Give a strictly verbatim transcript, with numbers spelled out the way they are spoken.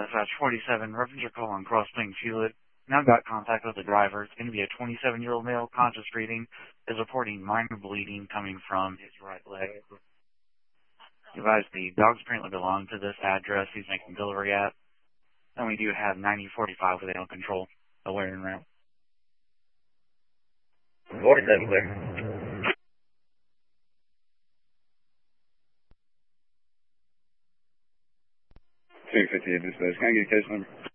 Dispatch forty-seven, reference your call on Cross Plains Hewlett. Now got contact with the driver. It's going to be a twenty-seven-year-old male, conscious breathing, is reporting minor bleeding coming from his right leg. Advise the dogs apparently belong to this address he's making delivery at. And we do have ninety forty-five with animal control aware and route. forty-seven clear. two fifty-eight dispatch. Can I get a case number?